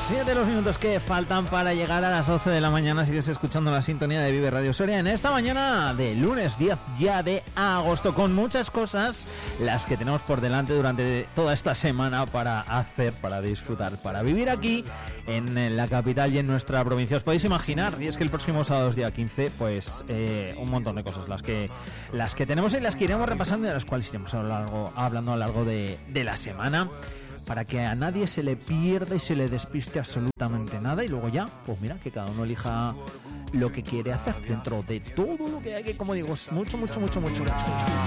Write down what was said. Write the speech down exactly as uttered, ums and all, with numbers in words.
siete los minutos que faltan para llegar a las doce de la mañana. Sigues escuchando la sintonía de Vive Radio Soria en esta mañana de lunes diez ya de agosto, con muchas cosas las que tenemos por delante durante toda esta semana para hacer, para disfrutar, para vivir aquí en la capital y en nuestra provincia. Os podéis imaginar, y es que el próximo sábado, día quince, pues eh, un montón de cosas las que las que tenemos y las que iremos repasando y de las cuales iremos a lo largo, hablando a lo largo de, de la semana, para que a nadie se le pierda y se le despiste absolutamente nada. Y luego ya, pues mira, que cada uno elija lo que quiere hacer dentro de todo lo que hay, que como digo, es mucho, mucho, mucho, mucho, mucho, mucho.